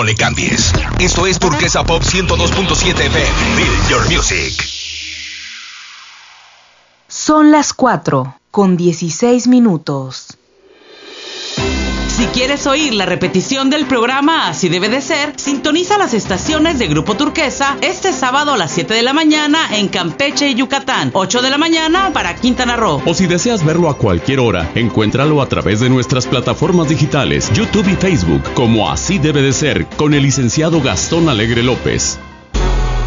le cambies. Esto es Turquesa Pop 102.7 FM. Build your music. Son las 4:16. Si quieres oír la repetición del programa Así Debe de Ser, sintoniza las estaciones de Grupo Turquesa este sábado a las 7 de la mañana en Campeche y Yucatán, 8 de la mañana para Quintana Roo. O si deseas verlo a cualquier hora, encuéntralo a través de nuestras plataformas digitales, YouTube y Facebook, como Así Debe de Ser, con el licenciado Gastón Alegre López.